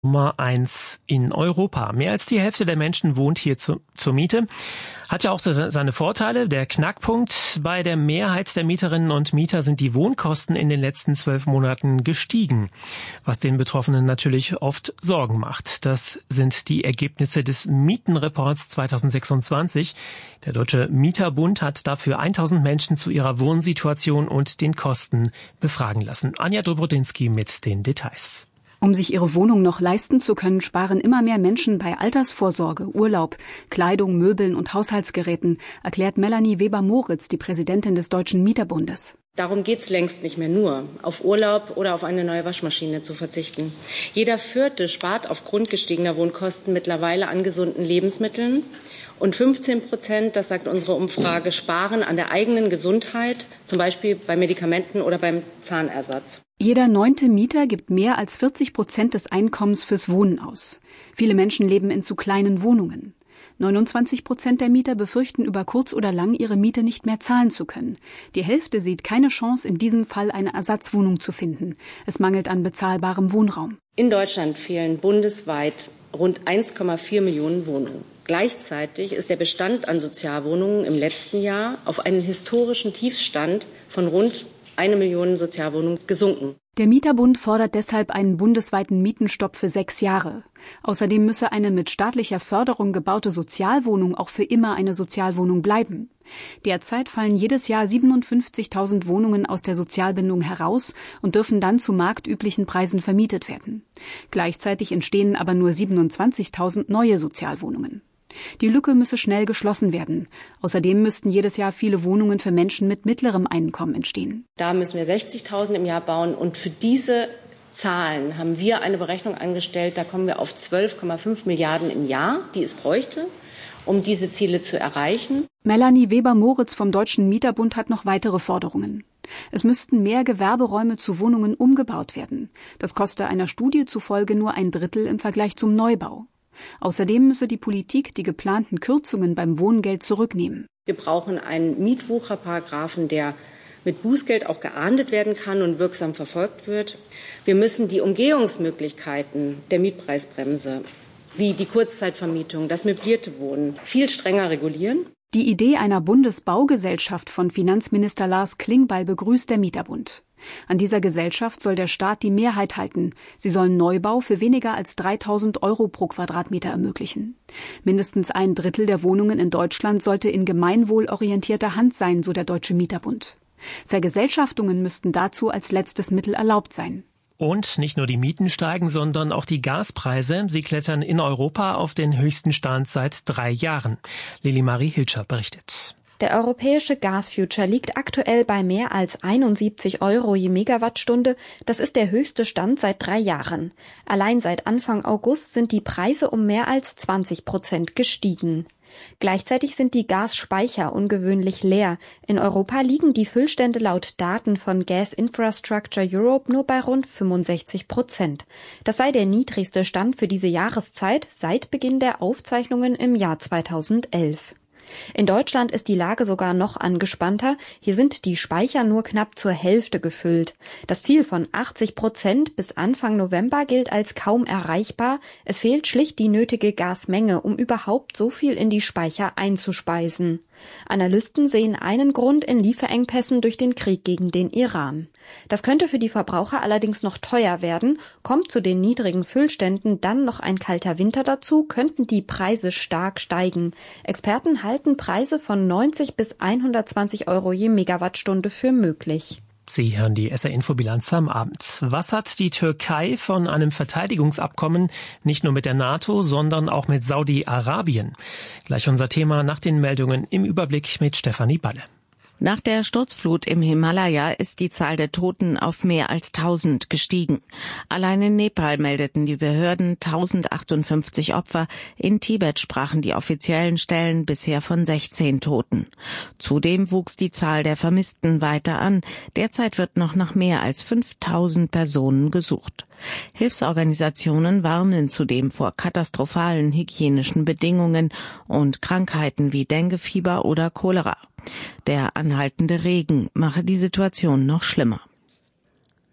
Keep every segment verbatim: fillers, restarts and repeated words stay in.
Nummer eins in Europa. Mehr als die Hälfte der Menschen wohnt hier zu, zur Miete. Hat ja auch seine Vorteile. Der Knackpunkt: bei der Mehrheit der Mieterinnen und Mieter sind die Wohnkosten in den letzten zwölf Monaten gestiegen, was den Betroffenen natürlich oft Sorgen macht. Das sind die Ergebnisse des Mietenreports zweitausendsechsundzwanzig. Der Deutsche Mieterbund hat dafür tausend Menschen zu ihrer Wohnsituation und den Kosten befragen lassen. Anja Dobrodinsky mit den Details. Um sich ihre Wohnung noch leisten zu können, sparen immer mehr Menschen bei Altersvorsorge, Urlaub, Kleidung, Möbeln und Haushaltsgeräten, erklärt Melanie Weber-Moritz, die Präsidentin des Deutschen Mieterbundes. Darum geht's längst nicht mehr nur, auf Urlaub oder auf eine neue Waschmaschine zu verzichten. Jeder Vierte spart aufgrund gestiegener Wohnkosten mittlerweile an gesunden Lebensmitteln. Und fünfzehn Prozent, das sagt unsere Umfrage, sparen an der eigenen Gesundheit, zum Beispiel bei Medikamenten oder beim Zahnersatz. Jeder neunte Mieter gibt mehr als vierzig Prozent des Einkommens fürs Wohnen aus. Viele Menschen leben in zu kleinen Wohnungen. neunundzwanzig Prozent der Mieter befürchten über kurz oder lang, ihre Miete nicht mehr zahlen zu können. Die Hälfte sieht keine Chance, in diesem Fall eine Ersatzwohnung zu finden. Es mangelt an bezahlbarem Wohnraum. In Deutschland fehlen bundesweit rund eins Komma vier Millionen Wohnungen. Gleichzeitig ist der Bestand an Sozialwohnungen im letzten Jahr auf einen historischen Tiefstand von rund eine Million Sozialwohnungen gesunken. Der Mieterbund fordert deshalb einen bundesweiten Mietenstopp für sechs Jahre. Außerdem müsse eine mit staatlicher Förderung gebaute Sozialwohnung auch für immer eine Sozialwohnung bleiben. Derzeit fallen jedes Jahr siebenundfünfzigtausend Wohnungen aus der Sozialbindung heraus und dürfen dann zu marktüblichen Preisen vermietet werden. Gleichzeitig entstehen aber nur siebenundzwanzigtausend neue Sozialwohnungen. Die Lücke müsse schnell geschlossen werden. Außerdem müssten jedes Jahr viele Wohnungen für Menschen mit mittlerem Einkommen entstehen. Da müssen wir sechzigtausend im Jahr bauen. Und für diese Zahlen haben wir eine Berechnung angestellt. Da kommen wir auf zwölf Komma fünf Milliarden im Jahr, die es bräuchte, um diese Ziele zu erreichen. Melanie Weber-Moritz vom Deutschen Mieterbund hat noch weitere Forderungen. Es müssten mehr Gewerberäume zu Wohnungen umgebaut werden. Das koste einer Studie zufolge nur ein Drittel im Vergleich zum Neubau. Außerdem müsse die Politik die geplanten Kürzungen beim Wohngeld zurücknehmen. Wir brauchen einen Mietwucherparagraphen, der mit Bußgeld auch geahndet werden kann und wirksam verfolgt wird. Wir müssen die Umgehungsmöglichkeiten der Mietpreisbremse, wie die Kurzzeitvermietung, das möblierte Wohnen, viel strenger regulieren. Die Idee einer Bundesbaugesellschaft von Finanzminister Lars Klingbeil begrüßt der Mieterbund. An dieser Gesellschaft soll der Staat die Mehrheit halten. Sie sollen Neubau für weniger als dreitausend Euro pro Quadratmeter ermöglichen. Mindestens ein Drittel der Wohnungen in Deutschland sollte in gemeinwohlorientierter Hand sein, so der Deutsche Mieterbund. Vergesellschaftungen müssten dazu als letztes Mittel erlaubt sein. Und nicht nur die Mieten steigen, sondern auch die Gaspreise. Sie klettern in Europa auf den höchsten Stand seit drei Jahren. Lili-Marie Hilscher berichtet. Der europäische Gasfuture liegt aktuell bei mehr als einundsiebzig Euro je Megawattstunde. Das ist der höchste Stand seit drei Jahren. Allein seit Anfang August sind die Preise um mehr als zwanzig Prozent gestiegen. Gleichzeitig sind die Gasspeicher ungewöhnlich leer. In Europa liegen die Füllstände laut Daten von Gas Infrastructure Europe nur bei rund fünfundsechzig Prozent. Das sei der niedrigste Stand für diese Jahreszeit seit Beginn der Aufzeichnungen im Jahr zweitausendelf. In Deutschland ist die Lage sogar noch angespannter. Hier sind die Speicher nur knapp zur Hälfte gefüllt. Das Ziel von achtzig Prozent bis Anfang November gilt als kaum erreichbar. Es fehlt schlicht die nötige Gasmenge, um überhaupt so viel in die Speicher einzuspeisen. Analysten sehen einen Grund in Lieferengpässen durch den Krieg gegen den Iran. Das könnte für die Verbraucher allerdings noch teuer werden. Kommt zu den niedrigen Füllständen dann noch ein kalter Winter dazu, könnten die Preise stark steigen. Experten halten Preise von neunzig bis hundertzwanzig Euro je Megawattstunde für möglich. Sie hören die S R-Info-Bilanz am Abend. Was hat die Türkei von einem Verteidigungsabkommen nicht nur mit der NATO, sondern auch mit Saudi-Arabien? Gleich unser Thema nach den Meldungen im Überblick mit Stefanie Balle. Nach der Sturzflut im Himalaya ist die Zahl der Toten auf mehr als tausend gestiegen. Allein in Nepal meldeten die Behörden tausendachtundsechzig Opfer. In Tibet sprachen die offiziellen Stellen bisher von sechzehn Toten. Zudem wuchs die Zahl der Vermissten weiter an. Derzeit wird noch nach mehr als fünftausend Personen gesucht. Hilfsorganisationen warnen zudem vor katastrophalen hygienischen Bedingungen und Krankheiten wie Denguefieber oder Cholera. Der anhaltende Regen mache die Situation noch schlimmer.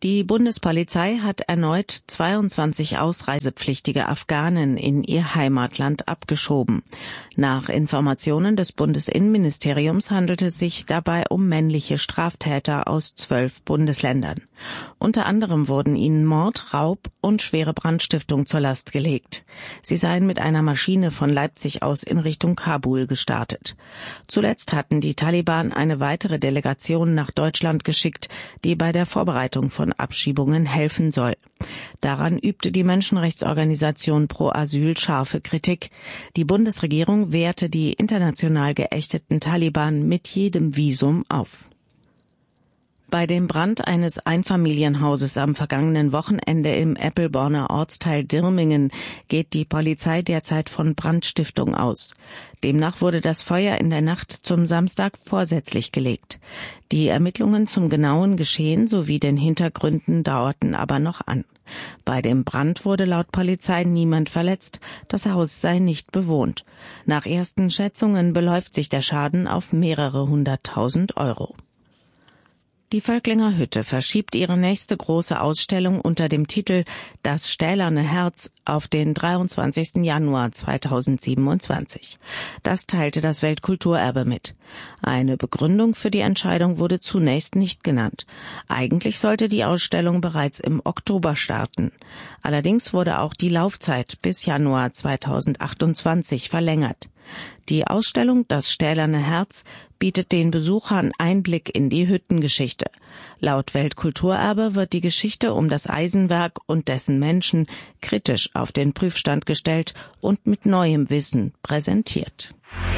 Die Bundespolizei hat erneut zweiundzwanzig ausreisepflichtige Afghanen in ihr Heimatland abgeschoben. Nach Informationen des Bundesinnenministeriums handelt es sich dabei um männliche Straftäter aus zwölf Bundesländern. Unter anderem wurden ihnen Mord, Raub und schwere Brandstiftung zur Last gelegt. Sie seien mit einer Maschine von Leipzig aus in Richtung Kabul gestartet. Zuletzt hatten die Taliban eine weitere Delegation nach Deutschland geschickt, die bei der Vorbereitung von Abschiebungen helfen soll. Daran übte die Menschenrechtsorganisation Pro Asyl scharfe Kritik. Die Bundesregierung wehrte die international geächteten Taliban mit jedem Visum auf. Bei dem Brand eines Einfamilienhauses am vergangenen Wochenende im Eppelborner Ortsteil Dirmingen geht die Polizei derzeit von Brandstiftung aus. Demnach wurde das Feuer in der Nacht zum Samstag vorsätzlich gelegt. Die Ermittlungen zum genauen Geschehen sowie den Hintergründen dauerten aber noch an. Bei dem Brand wurde laut Polizei niemand verletzt, das Haus sei nicht bewohnt. Nach ersten Schätzungen beläuft sich der Schaden auf mehrere hunderttausend Euro. Die Völklinger Hütte verschiebt ihre nächste große Ausstellung unter dem Titel »Das stählerne Herz« auf den dreiundzwanzigsten Januar zweitausendsiebenundzwanzig. Das teilte das Weltkulturerbe mit. Eine Begründung für die Entscheidung wurde zunächst nicht genannt. Eigentlich sollte die Ausstellung bereits im Oktober starten. Allerdings wurde auch die Laufzeit bis Januar zweitausendachtundzwanzig verlängert. Die Ausstellung »Das stählerne Herz« bietet den Besuchern Einblick in die Hüttengeschichte. Laut Weltkulturerbe wird die Geschichte um das Eisenwerk und dessen Menschen kritisch auf den Prüfstand gestellt und mit neuem Wissen präsentiert.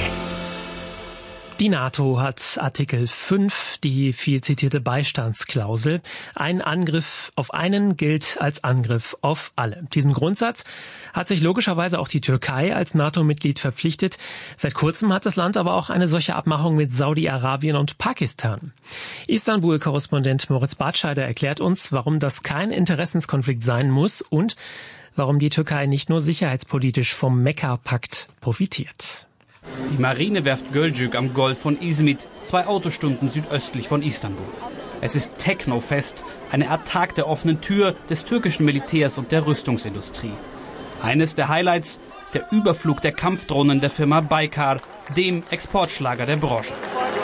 Die NATO hat Artikel fünf, die viel zitierte Beistandsklausel. Ein Angriff auf einen gilt als Angriff auf alle. Diesem Grundsatz hat sich logischerweise auch die Türkei als NATO-Mitglied verpflichtet. Seit kurzem hat das Land aber auch eine solche Abmachung mit Saudi-Arabien und Pakistan. Istanbul-Korrespondent Moritz Bartscheider erklärt uns, warum das kein Interessenskonflikt sein muss und warum die Türkei nicht nur sicherheitspolitisch vom Mekka-Pakt profitiert. Die Marinewerft Gölcük am Golf von Izmit, zwei Autostunden südöstlich von Istanbul. Es ist Technofest, eine Art Tag der offenen Tür des türkischen Militärs und der Rüstungsindustrie. Eines der Highlights, der Überflug der Kampfdrohnen der Firma Baykar, dem Exportschlager der Branche.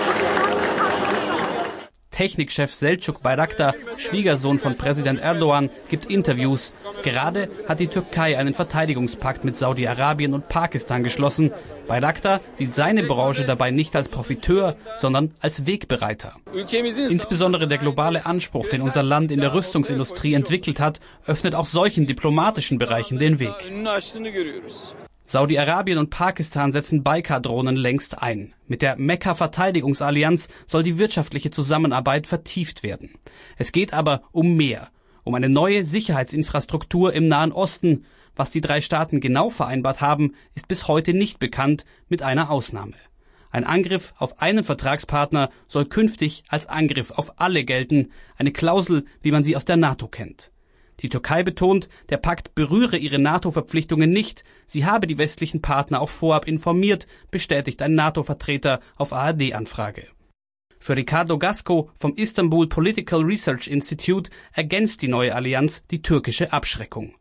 Technikchef Selçuk Bayraktar, Schwiegersohn von Präsident Erdogan, gibt Interviews. Gerade hat die Türkei einen Verteidigungspakt mit Saudi-Arabien und Pakistan geschlossen. Bayraktar sieht seine Branche dabei nicht als Profiteur, sondern als Wegbereiter. Insbesondere der globale Anspruch, den unser Land in der Rüstungsindustrie entwickelt hat, öffnet auch solchen diplomatischen Bereichen den Weg. Saudi-Arabien und Pakistan setzen Baykar-Drohnen längst ein. Mit der Mekka-Verteidigungsallianz soll die wirtschaftliche Zusammenarbeit vertieft werden. Es geht aber um mehr, um eine neue Sicherheitsinfrastruktur im Nahen Osten. Was die drei Staaten genau vereinbart haben, ist bis heute nicht bekannt, mit einer Ausnahme. Ein Angriff auf einen Vertragspartner soll künftig als Angriff auf alle gelten, eine Klausel, wie man sie aus der NATO kennt. Die Türkei betont, der Pakt berühre ihre NATO-Verpflichtungen nicht. Sie habe die westlichen Partner auch vorab informiert, bestätigt ein NATO-Vertreter auf A R D-Anfrage. Für Ricardo Gasco vom Istanbul Political Research Institute ergänzt die neue Allianz die türkische Abschreckung.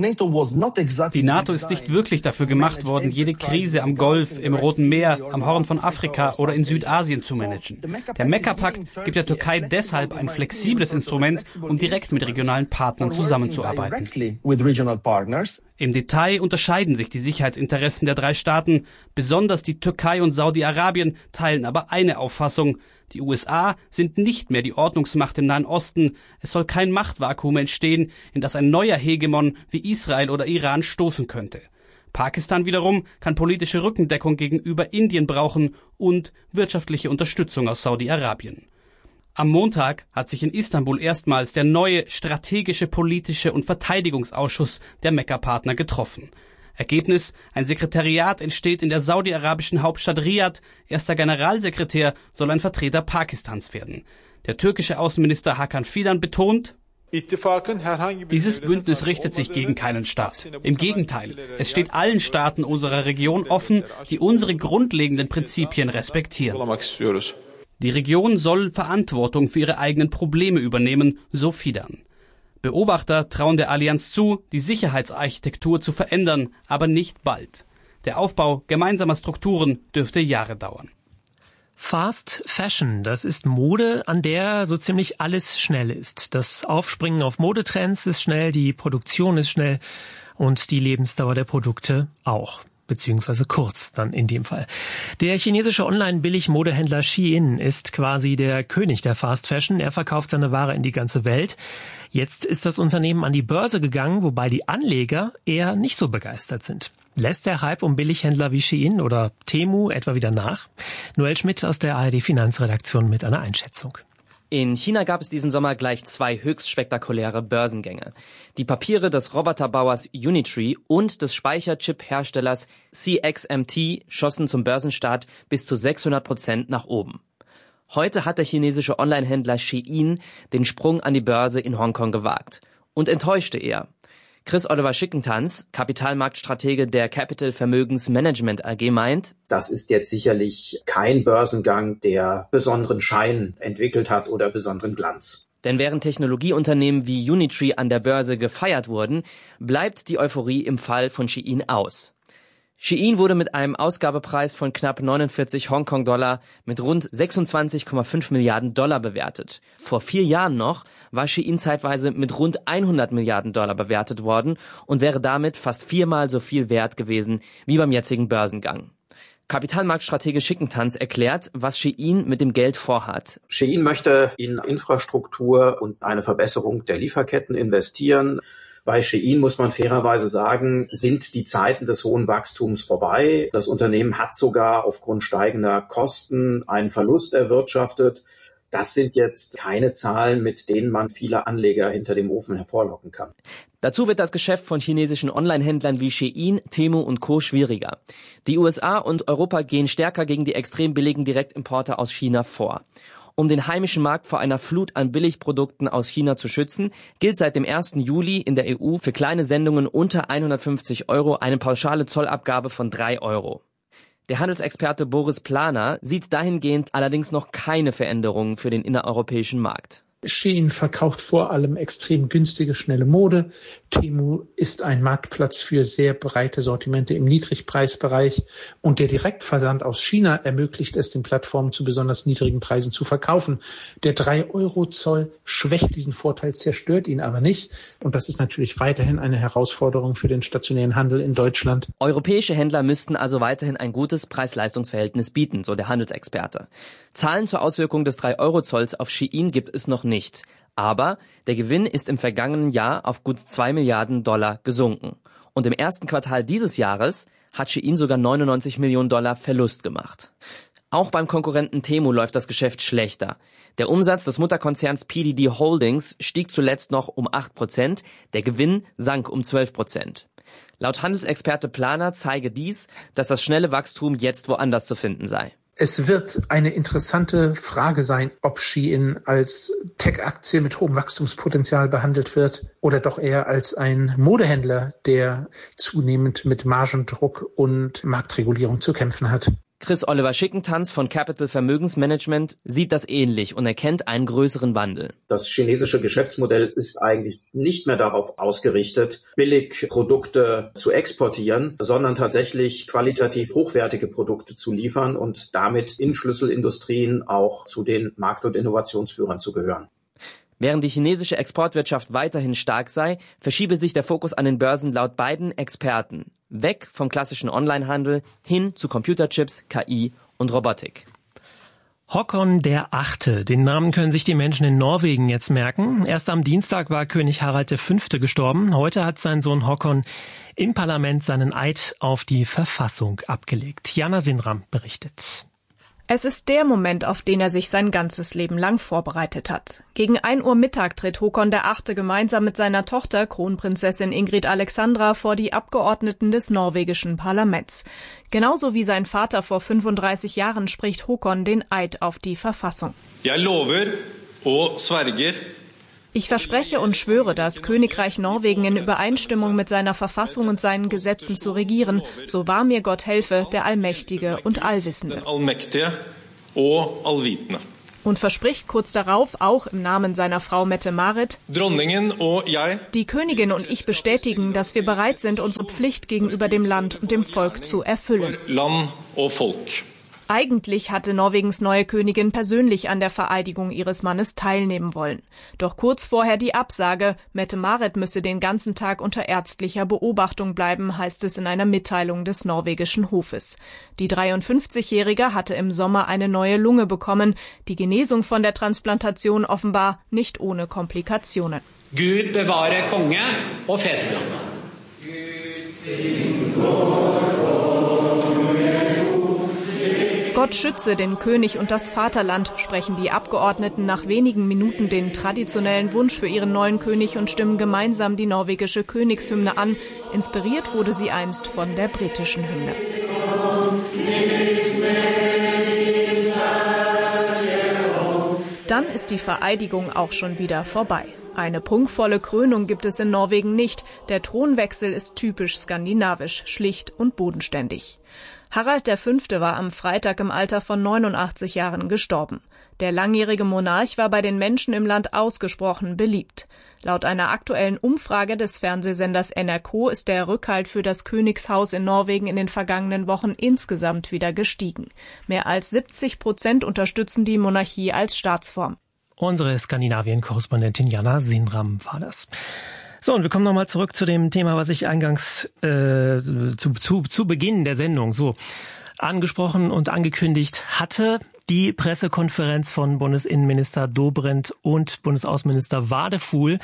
Die NATO ist nicht wirklich dafür gemacht worden, jede Krise am Golf, im Roten Meer, am Horn von Afrika oder in Südasien zu managen. Der Mekka-Pakt gibt der Türkei deshalb ein flexibles Instrument, um direkt mit regionalen Partnern zusammenzuarbeiten. Im Detail unterscheiden sich die Sicherheitsinteressen der drei Staaten. Besonders die Türkei und Saudi-Arabien teilen aber eine Auffassung. Die U S A sind nicht mehr die Ordnungsmacht im Nahen Osten. Es soll kein Machtvakuum entstehen, in das ein neuer Hegemon wie Israel oder Iran stoßen könnte. Pakistan wiederum kann politische Rückendeckung gegenüber Indien brauchen und wirtschaftliche Unterstützung aus Saudi-Arabien. Am Montag hat sich in Istanbul erstmals der neue strategische, politische und Verteidigungsausschuss der Mekka-Partner getroffen. Ergebnis: Ein Sekretariat entsteht in der saudi-arabischen Hauptstadt Riad. Erster Generalsekretär soll ein Vertreter Pakistans werden. Der türkische Außenminister Hakan Fidan betont: Dieses Bündnis richtet sich gegen keinen Staat. Im Gegenteil, es steht allen Staaten unserer Region offen, die unsere grundlegenden Prinzipien respektieren. Die Region soll Verantwortung für ihre eigenen Probleme übernehmen, so Fidan. Beobachter trauen der Allianz zu, die Sicherheitsarchitektur zu verändern, aber nicht bald. Der Aufbau gemeinsamer Strukturen dürfte Jahre dauern. Fast Fashion, das ist Mode, an der so ziemlich alles schnell ist. Das Aufspringen auf Modetrends ist schnell, die Produktion ist schnell und die Lebensdauer der Produkte auch. Beziehungsweise kurz dann in dem Fall. Der chinesische Online-Billig-Modehändler Shein ist quasi der König der Fast Fashion. Er verkauft seine Ware in die ganze Welt. Jetzt ist das Unternehmen an die Börse gegangen, wobei die Anleger eher nicht so begeistert sind. Lässt der Hype um Billighändler wie Shein oder Temu etwa wieder nach? Noel Schmidt aus der A R D-Finanzredaktion mit einer Einschätzung. In China gab es diesen Sommer gleich zwei höchst spektakuläre Börsengänge. Die Papiere des Roboterbauers Unitree und des Speicherchip-Herstellers C X M T schossen zum Börsenstart bis zu sechshundert Prozent nach oben. Heute hat der chinesische Onlinehändler Shein den Sprung an die Börse in Hongkong gewagt und enttäuschte eher. Chris Oliver Schickentanz, Kapitalmarktstratege der Capital Vermögensmanagement A G, meint: Das ist jetzt sicherlich kein Börsengang, der besonderen Schein entwickelt hat oder besonderen Glanz. Denn während Technologieunternehmen wie Unitree an der Börse gefeiert wurden, bleibt die Euphorie im Fall von Shein aus. Shein wurde mit einem Ausgabepreis von knapp neunundvierzig Hongkong-Dollar mit rund sechsundzwanzig Komma fünf Milliarden Dollar bewertet. Vor vier Jahren noch war Shein zeitweise mit rund hundert Milliarden Dollar bewertet worden und wäre damit fast viermal so viel wert gewesen wie beim jetzigen Börsengang. Kapitalmarktstratege Schickentanz erklärt, was Shein mit dem Geld vorhat. Shein möchte in Infrastruktur und eine Verbesserung der Lieferketten investieren. Bei Shein muss man fairerweise sagen, sind die Zeiten des hohen Wachstums vorbei. Das Unternehmen hat sogar aufgrund steigender Kosten einen Verlust erwirtschaftet. Das sind jetzt keine Zahlen, mit denen man viele Anleger hinter dem Ofen hervorlocken kann. Dazu wird das Geschäft von chinesischen Onlinehändlern wie Shein, Temu und Co. schwieriger. Die U S A und Europa gehen stärker gegen die extrem billigen Direktimporte aus China vor. Um den heimischen Markt vor einer Flut an Billigprodukten aus China zu schützen, gilt seit dem ersten Juli in der E U für kleine Sendungen unter hundertfünfzig Euro eine pauschale Zollabgabe von drei Euro. Der Handelsexperte Boris Planer sieht dahingehend allerdings noch keine Veränderungen für den innereuropäischen Markt. Shein verkauft vor allem extrem günstige, schnelle Mode. Temu ist ein Marktplatz für sehr breite Sortimente im Niedrigpreisbereich. Und der Direktversand aus China ermöglicht es den Plattformen zu besonders niedrigen Preisen zu verkaufen. Der drei Euro Zoll schwächt diesen Vorteil, zerstört ihn aber nicht. Und das ist natürlich weiterhin eine Herausforderung für den stationären Handel in Deutschland. Europäische Händler müssten also weiterhin ein gutes Preis-Leistungs-Verhältnis bieten, so der Handelsexperte. Zahlen zur Auswirkung des drei Euro Zolls auf Shein gibt es noch nicht. Aber der Gewinn ist im vergangenen Jahr auf gut zwei Milliarden Dollar gesunken. Und im ersten Quartal dieses Jahres hat Shein sogar neunundneunzig Millionen Dollar Verlust gemacht. Auch beim Konkurrenten Temu läuft das Geschäft schlechter. Der Umsatz des Mutterkonzerns P D D Holdings stieg zuletzt noch um acht Prozent, der Gewinn sank um zwölf Prozent. Laut Handelsexperte Planer zeige dies, dass das schnelle Wachstum jetzt woanders zu finden sei. Es wird eine interessante Frage sein, ob Shein als Tech-Aktie mit hohem Wachstumspotenzial behandelt wird oder doch eher als ein Modehändler, der zunehmend mit Margendruck und Marktregulierung zu kämpfen hat. Chris Oliver Schickentanz von Capital Vermögensmanagement sieht das ähnlich und erkennt einen größeren Wandel. Das chinesische Geschäftsmodell ist eigentlich nicht mehr darauf ausgerichtet, billig Produkte zu exportieren, sondern tatsächlich qualitativ hochwertige Produkte zu liefern und damit in Schlüsselindustrien auch zu den Markt- und Innovationsführern zu gehören. Während die chinesische Exportwirtschaft weiterhin stark sei, verschiebe sich der Fokus an den Börsen laut beiden Experten weg vom klassischen Onlinehandel hin zu Computerchips, K I und Robotik. Håkon der Achte, den Namen können sich die Menschen in Norwegen jetzt merken. Erst am Dienstag war König Harald der Fünfte gestorben. Heute hat sein Sohn Håkon im Parlament seinen Eid auf die Verfassung abgelegt. Jana Sindram berichtet. Es ist der Moment, auf den er sich sein ganzes Leben lang vorbereitet hat. Gegen ein Uhr Mittag tritt Håkon der Achte gemeinsam mit seiner Tochter, Kronprinzessin Ingrid Alexandra, vor die Abgeordneten des norwegischen Parlaments. Genauso wie sein Vater vor fünfunddreißig Jahren spricht Håkon den Eid auf die Verfassung. Jeg lover og sverger. Ich verspreche und schwöre, das Königreich Norwegen in Übereinstimmung mit seiner Verfassung und seinen Gesetzen zu regieren. So wahr mir Gott helfe, der Allmächtige und Allwissende. Und verspricht kurz darauf, auch im Namen seiner Frau Mette-Marit: Dronningen und jeg. Die Königin und ich bestätigen, dass wir bereit sind, unsere Pflicht gegenüber dem Land und dem Volk zu erfüllen. Land und Volk. Eigentlich hatte Norwegens neue Königin persönlich an der Vereidigung ihres Mannes teilnehmen wollen. Doch kurz vorher die Absage, Mette-Marit müsse den ganzen Tag unter ärztlicher Beobachtung bleiben, heißt es in einer Mitteilung des norwegischen Hofes. Die dreiundfünfzigjährige hatte im Sommer eine neue Lunge bekommen, die Genesung von der Transplantation offenbar nicht ohne Komplikationen. Gud bewahre Konge og Fedreland. Gott schütze den König und das Vaterland, sprechen die Abgeordneten nach wenigen Minuten den traditionellen Wunsch für ihren neuen König und stimmen gemeinsam die norwegische Königshymne an. Inspiriert wurde sie einst von der britischen Hymne. Dann ist die Vereidigung auch schon wieder vorbei. Eine prunkvolle Krönung gibt es in Norwegen nicht. Der Thronwechsel ist typisch skandinavisch, schlicht und bodenständig. Harald der Fünfte war am Freitag im Alter von neunundachtzig Jahren gestorben. Der langjährige Monarch war bei den Menschen im Land ausgesprochen beliebt. Laut einer aktuellen Umfrage des Fernsehsenders N R K ist der Rückhalt für das Königshaus in Norwegen in den vergangenen Wochen insgesamt wieder gestiegen. Mehr als siebzig Prozent unterstützen die Monarchie als Staatsform. Unsere Skandinavien-Korrespondentin Jana Sinram war das. So, und wir kommen nochmal zurück zu dem Thema, was ich eingangs äh, zu, zu, zu Beginn der Sendung so angesprochen und angekündigt hatte. Die Pressekonferenz von Bundesinnenminister Dobrindt und Bundesaußenminister Wadefuhl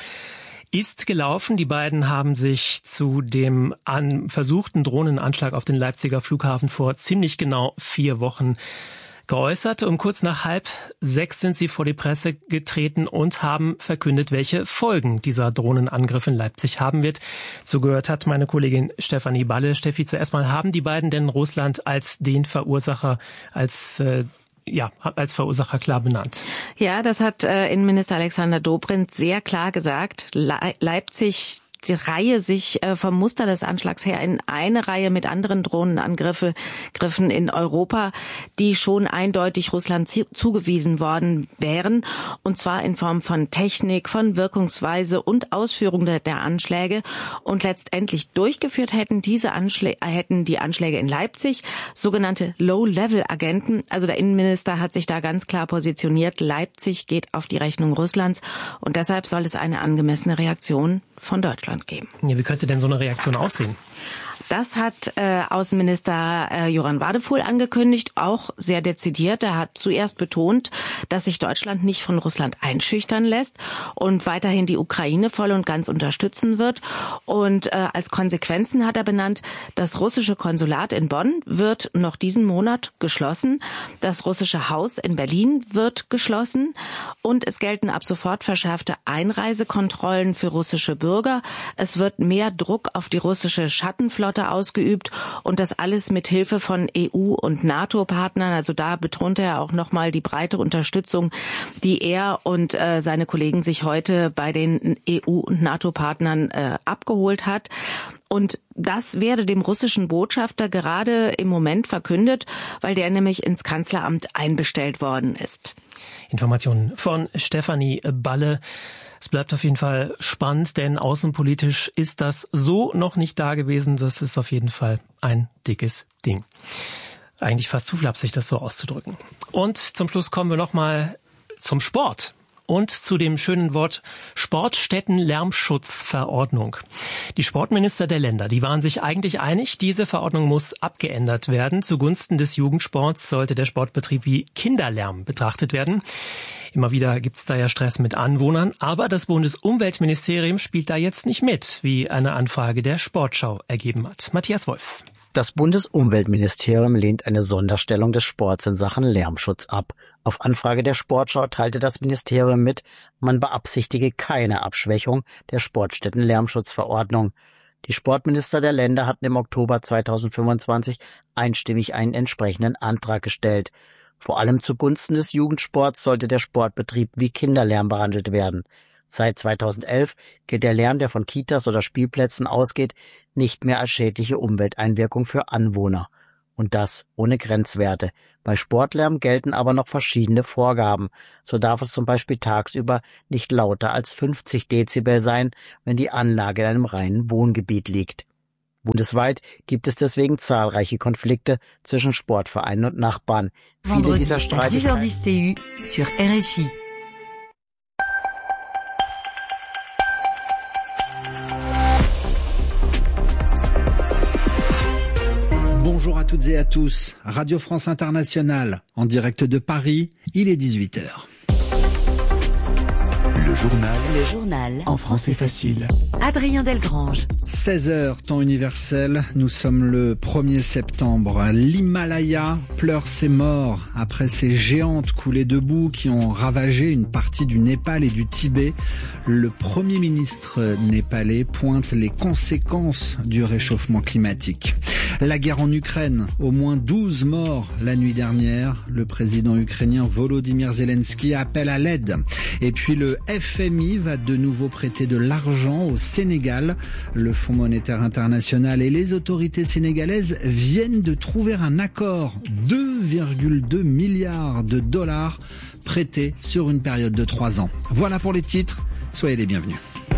ist gelaufen. Die beiden haben sich zu dem an, versuchten Drohnenanschlag auf den Leipziger Flughafen vor ziemlich genau vier Wochen geäußert. Um kurz nach halb sechs sind sie vor die Presse getreten und haben verkündet, welche Folgen dieser Drohnenangriff in Leipzig haben wird. Zugehört hat meine Kollegin Stefanie Balle. Steffi, zuerst mal, haben die beiden denn Russland als den Verursacher, als äh, ja, als Verursacher klar benannt? Ja, das hat äh, Innenminister Alexander Dobrindt sehr klar gesagt. Le- Leipzig die Reihe sich äh, vom Muster des Anschlags her in eine Reihe mit anderen Drohnenangriffen Griffen in Europa, die schon eindeutig Russland zu, zugewiesen worden wären, und zwar in Form von Technik, von Wirkungsweise und Ausführung der, der Anschläge. Und letztendlich durchgeführt hätten diese Anschläge, hätten die Anschläge in Leipzig sogenannte Low-Level-Agenten. Also der Innenminister hat sich da ganz klar positioniert. Leipzig geht auf die Rechnung Russlands und deshalb soll es eine angemessene Reaktion von Deutschland geben. Ja, wie könnte denn so eine Reaktion aussehen? Das hat äh, Außenminister äh, Joran Wadefuhl angekündigt, auch sehr dezidiert. Er hat zuerst betont, dass sich Deutschland nicht von Russland einschüchtern lässt und weiterhin die Ukraine voll und ganz unterstützen wird. Und äh, als Konsequenzen hat er benannt, das russische Konsulat in Bonn wird noch diesen Monat geschlossen. Das russische Haus in Berlin wird geschlossen. Und es gelten ab sofort verschärfte Einreisekontrollen für russische Bürger. Es wird mehr Druck auf die russische Schattenflotte ausgeübt und das alles mit Hilfe von E U- und NATO-Partnern. Also da betont er auch nochmal die breite Unterstützung, die er und äh, seine Kollegen sich heute bei den E U- und NATO-Partnern äh, abgeholt hat. Und das werde dem russischen Botschafter gerade im Moment verkündet, weil der nämlich ins Kanzleramt einbestellt worden ist. Informationen von Stefanie Balle. Es bleibt auf jeden Fall spannend, denn außenpolitisch ist das so noch nicht da gewesen. Das ist auf jeden Fall ein dickes Ding. Eigentlich fast zu flapsig, das so auszudrücken. Und zum Schluss kommen wir nochmal zum Sport. Und zu dem schönen Wort Sportstätten-Lärmschutzverordnung. Die Sportminister der Länder, die waren sich eigentlich einig, diese Verordnung muss abgeändert werden. Zugunsten des Jugendsports sollte der Sportbetrieb wie Kinderlärm betrachtet werden. Immer wieder gibt's da ja Stress mit Anwohnern, aber das Bundesumweltministerium spielt da jetzt nicht mit, wie eine Anfrage der Sportschau ergeben hat. Matthias Wolf. Das Bundesumweltministerium lehnt eine Sonderstellung des Sports in Sachen Lärmschutz ab. Auf Anfrage der Sportschau teilte das Ministerium mit, man beabsichtige keine Abschwächung der Sportstätten-Lärmschutzverordnung. Die Sportminister der Länder hatten im Oktober zweitausendfünfundzwanzig einstimmig einen entsprechenden Antrag gestellt. Vor allem zugunsten des Jugendsports sollte der Sportbetrieb wie Kinderlärm behandelt werden. Seit zweitausendelf gilt der Lärm, der von Kitas oder Spielplätzen ausgeht, nicht mehr als schädliche Umwelteinwirkung für Anwohner. Und das ohne Grenzwerte. Bei Sportlärm gelten aber noch verschiedene Vorgaben. So darf es zum Beispiel tagsüber nicht lauter als fünfzig Dezibel sein, wenn die Anlage in einem reinen Wohngebiet liegt. Bundesweit gibt es deswegen zahlreiche Konflikte zwischen Sportvereinen und Nachbarn. Viele dieser Streitigkeiten dix heures dix T U sur R F I. Bonjour à toutes et à tous. Radio France Internationale, en direct de Paris, il est dix-huit heures. Le journal. Le journal. En français facile. Adrien Delgrange. seize heures, temps universel. Nous sommes le premier septembre. L'Himalaya pleure ses morts après ces géantes coulées de boue qui ont ravagé une partie du Népal et du Tibet. Le Premier ministre népalais pointe les conséquences du réchauffement climatique. La guerre en Ukraine, au moins douze morts la nuit dernière. Le président ukrainien Volodymyr Zelensky appelle à l'aide. Et puis le F M I va de nouveau prêter de l'argent au Sénégal. Le Fonds monétaire international et les autorités sénégalaises viennent de trouver un accord. deux virgule deux milliards de dollars prêtés sur une période de trois ans. Voilà pour les titres. Soyez les bienvenus.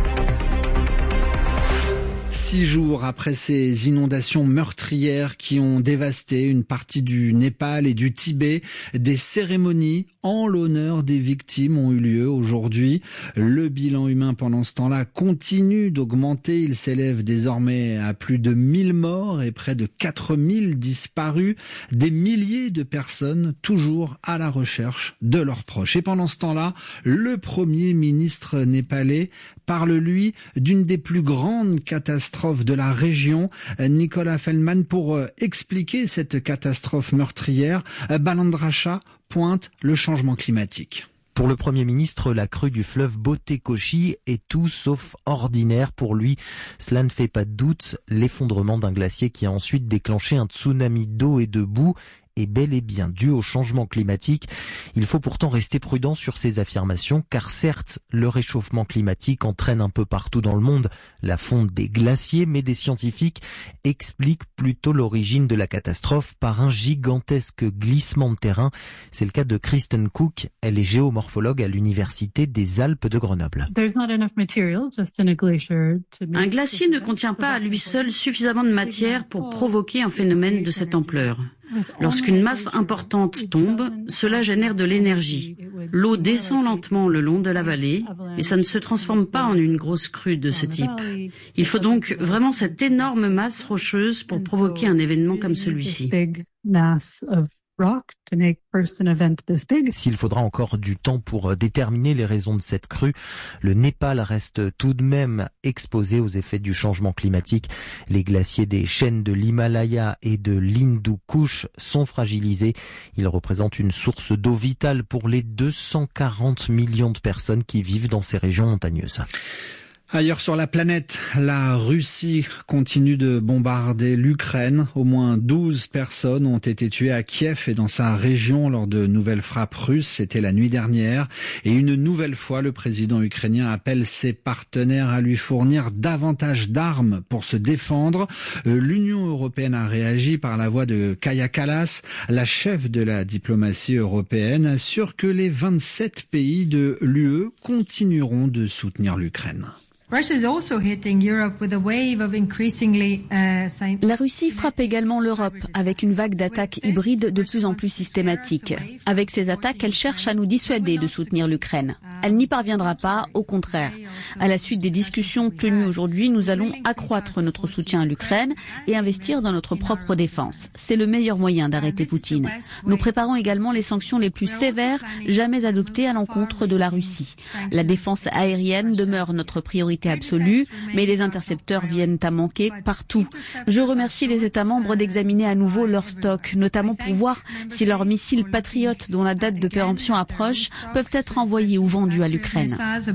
Six jours après ces inondations meurtrières qui ont dévasté une partie du Népal et du Tibet, des cérémonies en l'honneur des victimes ont eu lieu aujourd'hui. Le bilan humain pendant ce temps-là continue d'augmenter. Il s'élève désormais à plus de mille morts et près de quatre mille disparus. Des milliers de personnes toujours à la recherche de leurs proches. Et pendant ce temps-là, le Premier ministre népalais parle, lui, d'une des plus grandes catastrophes de la région. Nicolas Feldman, pour expliquer cette catastrophe meurtrière, Balandra Shah pointe le changement climatique. Pour le Premier ministre, la crue du fleuve Boté-Kochi est tout sauf ordinaire. Pour lui, cela ne fait pas de doute. L'effondrement d'un glacier qui a ensuite déclenché un tsunami d'eau et de boue est bel et bien dû au changement climatique. Il faut pourtant rester prudent sur ces affirmations, car certes, le réchauffement climatique entraîne un peu partout dans le monde la fonte des glaciers, mais des scientifiques expliquent plutôt l'origine de la catastrophe par un gigantesque glissement de terrain. C'est le cas de Kristen Cook, elle est géomorphologue à l'Université des Alpes de Grenoble. Un glacier ne contient pas à lui seul suffisamment de matière pour provoquer un phénomène de cette ampleur. Lorsqu'une masse importante tombe, cela génère de l'énergie. L'eau descend lentement le long de la vallée, mais ça ne se transforme pas en une grosse crue de ce type. Il faut donc vraiment cette énorme masse rocheuse pour provoquer un événement comme celui-ci. S'il faudra encore du temps pour déterminer les raisons de cette crue, le Népal reste tout de même exposé aux effets du changement climatique. Les glaciers des chaînes de l'Himalaya et de l'Hindu Kush sont fragilisés. Ils représentent une source d'eau vitale pour les deux cent quarante millions de personnes qui vivent dans ces régions montagneuses. Ailleurs sur la planète, la Russie continue de bombarder l'Ukraine. Au moins douze personnes ont été tuées à Kiev et dans sa région lors de nouvelles frappes russes. C'était la nuit dernière. Et une nouvelle fois, le président ukrainien appelle ses partenaires à lui fournir davantage d'armes pour se défendre. L'Union européenne a réagi par la voix de Kaja Kallas. La chef de la diplomatie européenne assure que les vingt-sept pays de l'U E continueront de soutenir l'Ukraine. La Russie frappe également l'Europe avec une vague d'attaques hybrides de plus en plus systématiques. Avec ces attaques, elle cherche à nous dissuader de soutenir l'Ukraine. Elle n'y parviendra pas, au contraire. À la suite des discussions tenues aujourd'hui, nous allons accroître notre soutien à l'Ukraine et investir dans notre propre défense. C'est le meilleur moyen d'arrêter Poutine. Nous préparons également les sanctions les plus sévères jamais adoptées à l'encontre de la Russie. La défense aérienne demeure notre priorité absolue, mais les intercepteurs viennent à manquer partout. Je remercie les États membres d'examiner à nouveau leur stock, notamment pour voir si leurs missiles patriotes dont la date de péremption approche peuvent être envoyés ou vendus. vendu à l'Ukraine.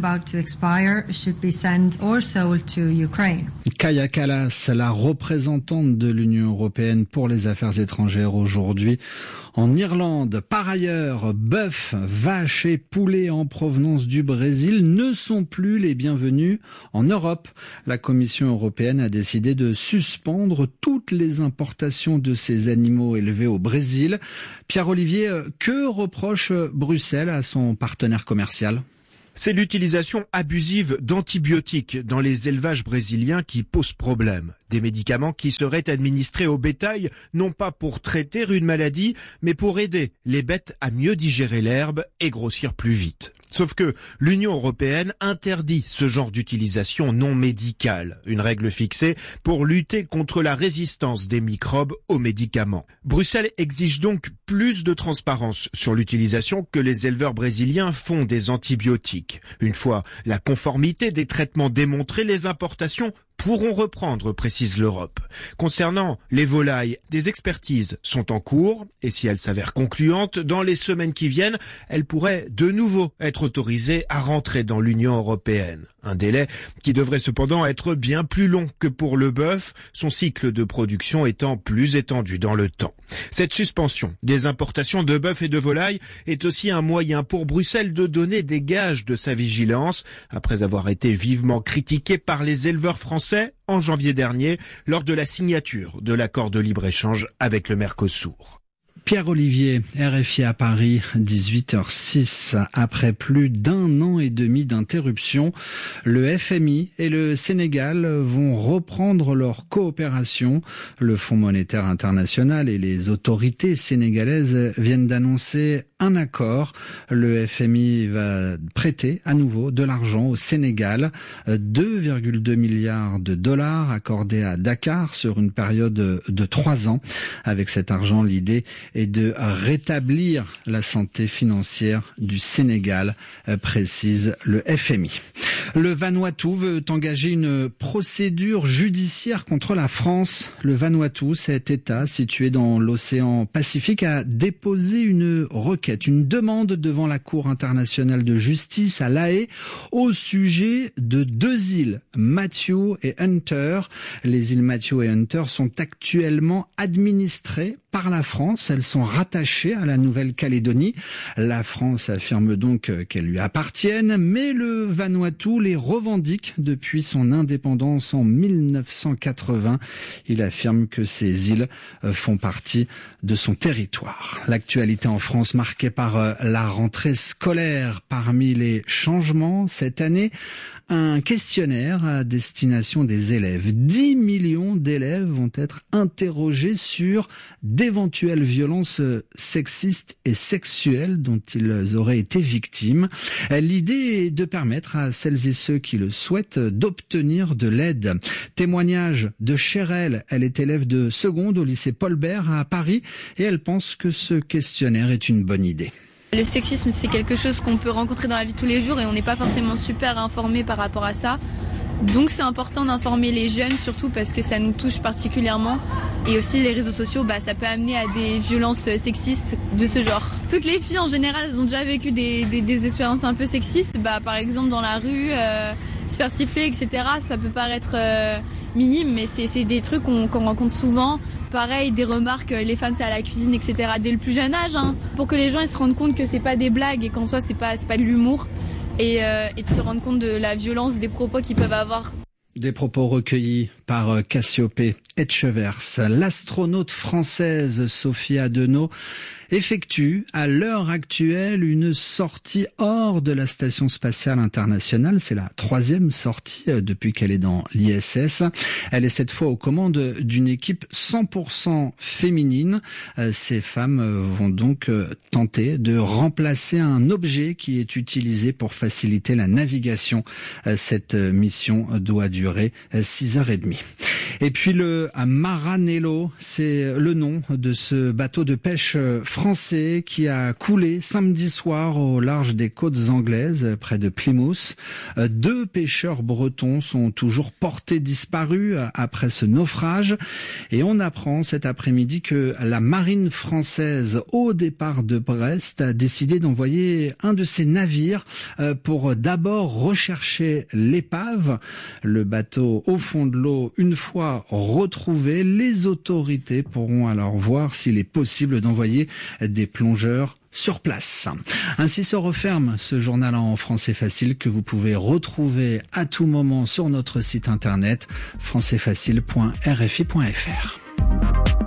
Kaja Kallas, la représentante de l'Union européenne pour les affaires étrangères aujourd'hui en Irlande. Par ailleurs, bœuf, vaches et poulets en provenance du Brésil ne sont plus les bienvenus en Europe. La Commission européenne a décidé de suspendre toutes les importations de ces animaux élevés au Brésil. Pierre-Olivier, que reproche Bruxelles à son partenaire commercial ? C'est l'utilisation abusive d'antibiotiques dans les élevages brésiliens qui pose problème. Des médicaments qui seraient administrés au bétail, non pas pour traiter une maladie, mais pour aider les bêtes à mieux digérer l'herbe et grossir plus vite. Sauf que l'Union européenne interdit ce genre d'utilisation non médicale, une règle fixée pour lutter contre la résistance des microbes aux médicaments. Bruxelles exige donc plus de transparence sur l'utilisation que les éleveurs brésiliens font des antibiotiques. Une fois la conformité des traitements démontrée, les importations pourront reprendre, précise l'Europe. Concernant les volailles, des expertises sont en cours et si elles s'avèrent concluantes, dans les semaines qui viennent, elles pourraient de nouveau être autorisées à rentrer dans l'Union européenne. Un délai qui devrait cependant être bien plus long que pour le bœuf, son cycle de production étant plus étendu dans le temps. Cette suspension des importations de bœuf et de volailles est aussi un moyen pour Bruxelles de donner des gages de sa vigilance, après avoir été vivement critiqué par les éleveurs français en janvier dernier lors de la signature de l'accord de libre-échange avec le Mercosur. Pierre-Olivier, R F I à Paris, dix-huit heures six. Après plus d'un an et demi d'interruption, le F M I et le Sénégal vont reprendre leur coopération. Le Fonds monétaire international et les autorités sénégalaises viennent d'annoncer un accord. Le F M I va prêter à nouveau de l'argent au Sénégal, deux virgule deux milliards de dollars accordés à Dakar sur une période de trois ans. Avec cet argent, l'idée est de rétablir la santé financière du Sénégal, précise le F M I. Le Vanuatu veut engager une procédure judiciaire contre la France. Le Vanuatu, cet État situé dans l'océan Pacifique, a déposé une requête, une demande devant la Cour internationale de justice à La Haye au sujet de deux îles, Matthew et Hunter. Les îles Matthew et Hunter sont actuellement administrées par la France. Elles sont rattachées à la Nouvelle-Calédonie. La France affirme donc qu'elles lui appartiennent, mais le Vanuatu les revendique depuis son indépendance en mille neuf cent quatre-vingts. Il affirme que ces îles font partie de son territoire. L'actualité en France marquée par la rentrée scolaire. Parmi les changements cette année, un questionnaire à destination des élèves. dix millions d'élèves vont être interrogés sur d'éventuelles violences sexistes et sexuelles dont ils auraient été victimes. L'idée est de permettre à celles et ceux qui le souhaitent d'obtenir de l'aide. Témoignage de Chérel, elle est élève de seconde au lycée Paul Bert à Paris et elle pense que ce questionnaire est une bonne idée. Le sexisme, c'est quelque chose qu'on peut rencontrer dans la vie de tous les jours et on n'est pas forcément super informé par rapport à ça. Donc c'est important d'informer les jeunes, surtout parce que ça nous touche particulièrement. Et aussi les réseaux sociaux, bah, ça peut amener à des violences sexistes de ce genre. Toutes les filles en général, elles ont déjà vécu des, des, des expériences un peu sexistes. Bah, par exemple dans la rue, euh, se faire siffler, et cetera. Ça peut paraître euh, minime, mais c'est, c'est des trucs qu'on, qu'on rencontre souvent. Pareil, des remarques, les femmes c'est à la cuisine, et cetera. Dès le plus jeune âge, hein, pour que les gens ils se rendent compte que c'est pas des blagues et qu'en soi c'est pas, c'est pas de l'humour. Et, euh, et de se rendre compte de la violence des propos qu'ils peuvent avoir. Des propos recueillis par Cassiopée Etchevers. L'astronaute française Sophie Adenau effectue à l'heure actuelle une sortie hors de la Station spatiale internationale. C'est la troisième sortie depuis qu'elle est dans l'I S S. Elle est cette fois aux commandes d'une équipe cent pour cent féminine. Ces femmes vont donc tenter de remplacer un objet qui est utilisé pour faciliter la navigation. Cette mission doit durer six heures trente. Et puis le le Maranello, c'est le nom de ce bateau de pêche français qui a coulé samedi soir au large des côtes anglaises, près de Plymouth. Deux pêcheurs bretons sont toujours portés disparus après ce naufrage. Et on apprend cet après-midi que la marine française, au départ de Brest, a décidé d'envoyer un de ses navires pour d'abord rechercher l'épave. Le bateau au fond de l'eau, une fois retrouvé, les autorités pourront alors voir s'il est possible d'envoyer des plongeurs sur place. Ainsi se referme ce journal en français facile que vous pouvez retrouver à tout moment sur notre site internet français facile point r f i point f r.